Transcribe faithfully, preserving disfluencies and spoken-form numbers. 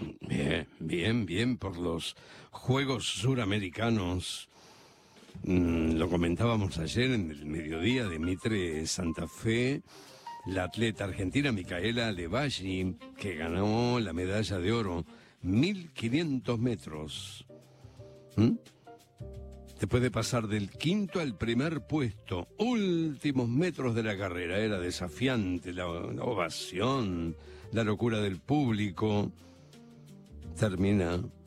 Bien, bien, bien por los Juegos Suramericanos. Mm, lo comentábamos ayer en el mediodía de Mitre Santa Fe, la atleta argentina Micaela Levalli, que ganó la medalla de oro, mil quinientos metros. ¿Mm? Después de pasar del quinto al primer puesto, últimos metros de la carrera, era desafiante la, la ovación, la locura del público. Termina